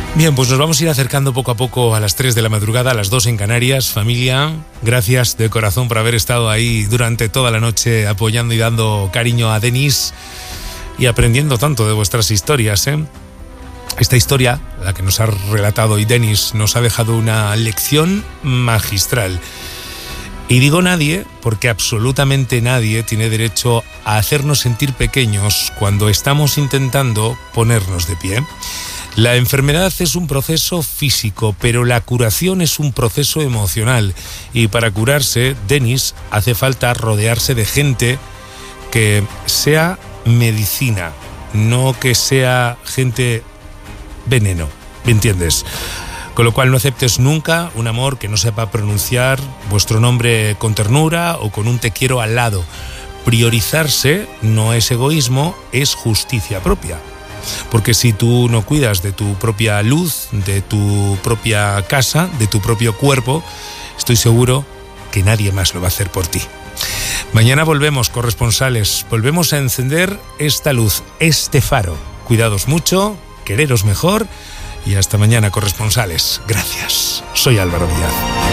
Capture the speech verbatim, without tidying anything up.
Bien, pues nos vamos a ir acercando poco a poco a las tres de la madrugada, a las dos en Canarias. Familia, gracias de corazón por haber estado ahí durante toda la noche apoyando y dando cariño a Denis y aprendiendo tanto de vuestras historias, ¿eh? Esta historia, la que nos ha relatado hoy Denis, nos ha dejado una lección magistral. Y digo nadie porque absolutamente nadie tiene derecho a hacernos sentir pequeños cuando estamos intentando ponernos de pie. La enfermedad es un proceso físico, pero la curación es un proceso emocional. Y para curarse, Denis, hace falta rodearse de gente que sea medicina, no que sea gente veneno, ¿me entiendes? Con lo cual no aceptes nunca un amor que no sepa pronunciar vuestro nombre con ternura o con un te quiero al lado. Priorizarse no es egoísmo, es justicia propia. Porque si tú no cuidas de tu propia luz, de tu propia casa, de tu propio cuerpo, estoy seguro que nadie más lo va a hacer por ti. Mañana volvemos, corresponsales, volvemos a encender esta luz, este faro. Cuidados mucho, quereros mejor y hasta mañana, corresponsales. Gracias. Soy Álvaro Díaz.